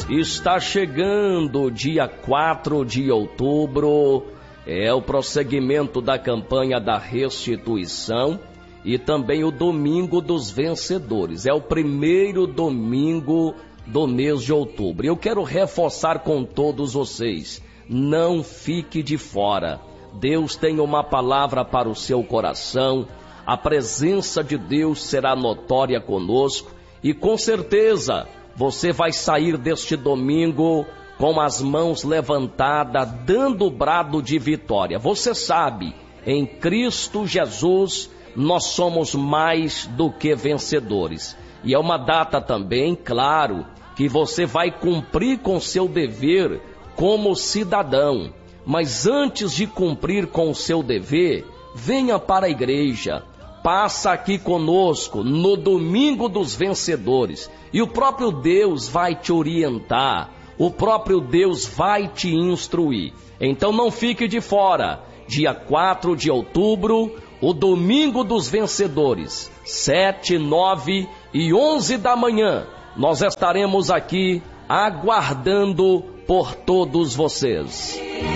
Está chegando o dia 4 de outubro, é o prosseguimento da campanha da restituição e também o Domingo dos Vencedores. É o primeiro domingo do mês de outubro. Eu quero reforçar com todos vocês, não fique de fora. Deus tem uma palavra para o seu coração, a presença de Deus será notória conosco e com certeza você vai sair deste domingo com as mãos levantadas, dando o brado de vitória. Você sabe, em Cristo Jesus, nós somos mais do que vencedores. E é uma data também, claro, que você vai cumprir com seu dever como cidadão. Mas antes de cumprir com o seu dever, venha para a igreja. Passa aqui conosco no Domingo dos Vencedores e o próprio Deus vai te orientar, o próprio Deus vai te instruir. Então não fique de fora. Dia 4 de outubro, o Domingo dos Vencedores, 7, 9 e 11 da manhã. Nós estaremos aqui aguardando por todos vocês.